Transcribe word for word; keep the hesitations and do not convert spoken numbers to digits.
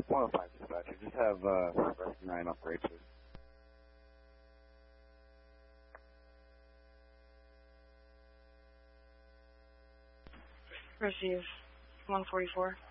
one oh five dispatcher, just have uh, Rescue nine operate, please. Receive one forty-four.